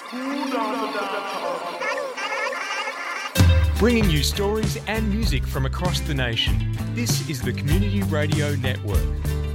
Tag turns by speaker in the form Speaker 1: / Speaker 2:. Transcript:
Speaker 1: Bringing you stories and music from across the nation. This is the Community Radio Network.